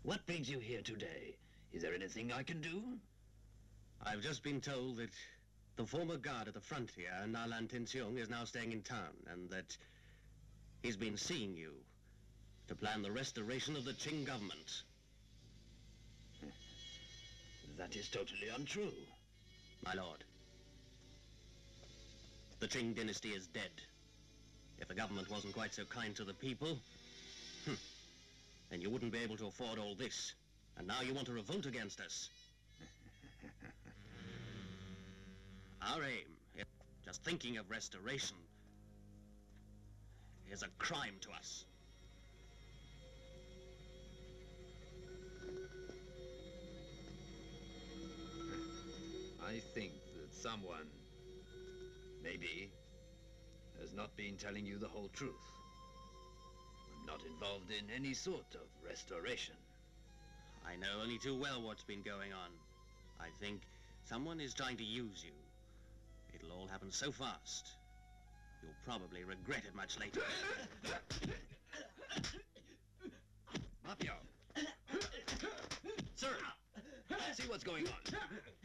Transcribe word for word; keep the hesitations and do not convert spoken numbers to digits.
What brings you here today? Is there anything I can do? I've just been told that the former guard at the frontier, Nalan Tinseong, is now staying in town, and that he's been seeing you to plan the restoration of the Qing government. That is totally untrue. My lord, the Qing dynasty is dead. If the government wasn't quite so kind to the people, hmm, then you wouldn't be able to afford all this. And now you want to revolt against us. Our aim, just thinking of restoration, is a crime to us. I think that someone, maybe, has not been telling you the whole truth. I'm not involved in any sort of restoration. I know only too well what's been going on. I think someone is trying to use you. It'll all happen so fast. You'll probably regret it much later. Mafia! Sir! See what's going on.